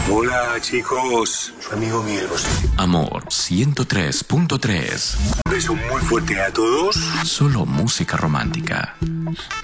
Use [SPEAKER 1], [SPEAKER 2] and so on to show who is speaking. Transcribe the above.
[SPEAKER 1] Hola, chicos. Su amigo Miguel Bosé.
[SPEAKER 2] Amor 103.3.
[SPEAKER 1] Un beso muy fuerte a todos.
[SPEAKER 2] Solo música romántica.